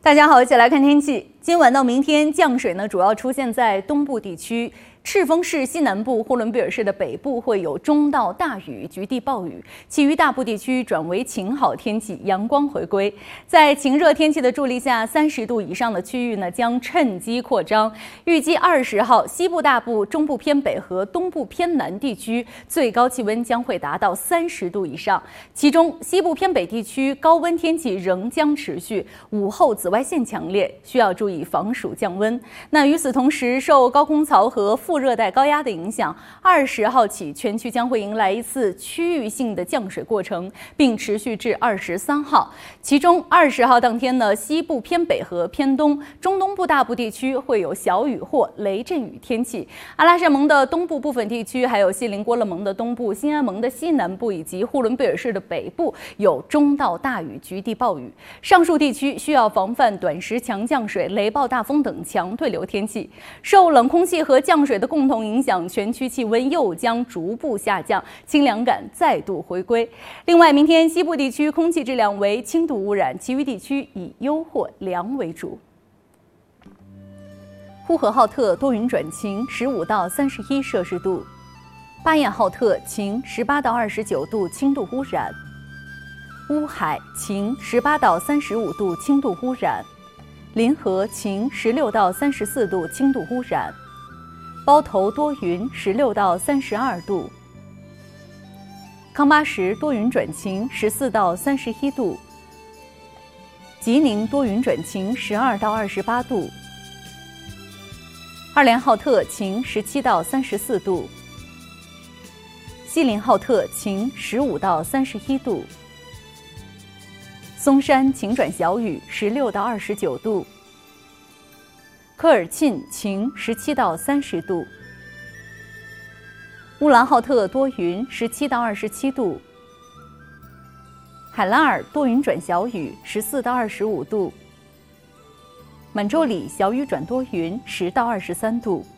大家好，一起来看天气。今晚到明天，降水呢主要出现在东部地区。赤峰市西南部、呼伦贝尔市的北部会有中到大雨，局地暴雨，其余大部地区转为晴好天气，阳光回归。在晴热天气的助力下，30度以上的区域呢将趁机扩张。预计20号，西部大部、中部偏北和东部偏南地区最高气温将会达到30度以上，其中西部偏北地区高温天气仍将持续，午后紫外线强烈，需要注意防暑降温。那与此同时，受高空槽和副热带高压的影响，20号起，全区将会迎来一次区域性的降水过程，并持续至23号。其中20号当天呢，西部偏北和偏东、中东部大部地区会有小雨或雷阵雨天气。阿拉善盟的东部部分地区，还有锡林郭勒盟的东部、新安盟的西南部以及呼伦贝尔市的北部有中到大雨、局地暴雨。上述地区需要防范短时强降水、雷暴大风等强对流天气。受冷空气和降水的共同影响，全区气温又将逐步下降，清凉感再度回归。另外，明天西部地区空气质量为轻度污染，其余地区以优或良为主。呼和浩特多云转晴，15到31摄氏度；巴彦浩特晴，18到29度，轻度污染；乌海晴，18到35度，轻度污染；临河晴，16到34度，轻度污染；包头多云，16到32度；康巴什多云转晴，14到31度；吉宁多云转晴，12到28度；二连浩特晴，17到34度；锡林浩特晴，15到31度；松山晴转小雨，16到29度；科尔沁晴，17到30度；乌兰浩特多云，17到27度；海拉尔多云转小雨，14到25度；满洲里小雨转多云，10到23度。